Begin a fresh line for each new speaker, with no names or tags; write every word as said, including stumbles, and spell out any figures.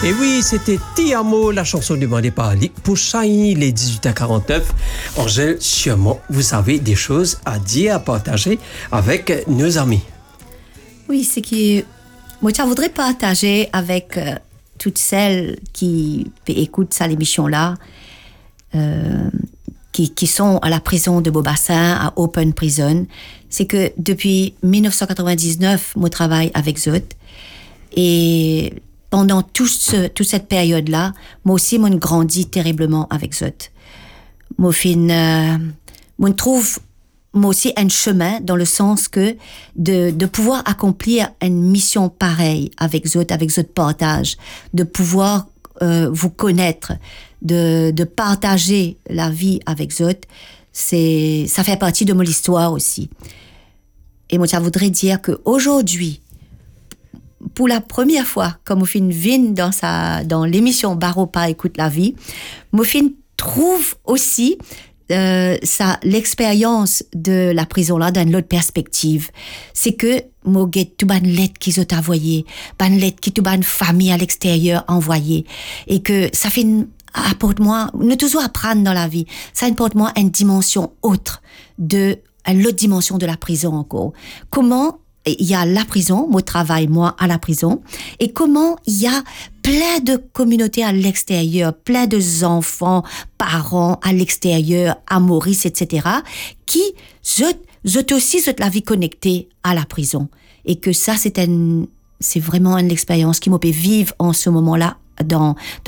Et oui, c'était Ti Amo, la chanson demandée par Ali. Pour Chahini, les dix-huit heures quarante-neuf, Angèle, sûrement, vous avez des choses à dire, à partager avec nos amis.
Oui, c'est que moi, je voudrais partager avec euh, toutes celles qui écoutent ça, l'émission-là, euh, qui, qui sont à la prison de Beaubassin, à Open Prison. C'est que depuis dix-neuf cent quatre-vingt-dix-neuf, moi, je travaille avec Zot. Et pendant tout ce, toute cette période-là, moi aussi, moi, grandis terriblement avec Zot. Moi, fin, euh, moi, trouve, moi aussi, un chemin dans le sens que de, de pouvoir accomplir une mission pareille avec Zot, avec Zot Partage, de pouvoir euh, vous connaître, de, de partager la vie avec Zot, c'est, ça fait partie de mon histoire aussi. Et moi, ça voudrait dire qu'aujourd'hui, pour la première fois, comme Moufine vient dans sa, dans l'émission Baropa écoute la vie, Moufine trouve aussi, euh, ça, l'expérience de la prison là, dans l'autre perspective. C'est que, moi, j'ai tout ban lettre qu'ils ont envoyé, ban lettre qui tout ban famille à l'extérieur envoyé. Et que ça fait une, apporte-moi, ne toujours apprendre dans la vie. Ça apporte-moi une dimension autre de, l'autre dimension de la prison encore. Comment il y a la prison, moi travaille moi à la prison, et comment il y a plein de communautés à l'extérieur, plein de enfants, parents à l'extérieur, à Maurice, et cetera, qui, je, je aussi, je la vie connectée à la prison. Et que ça, c'est un, c'est vraiment une expérience qui m'a fait vivre en ce moment-là dans, dans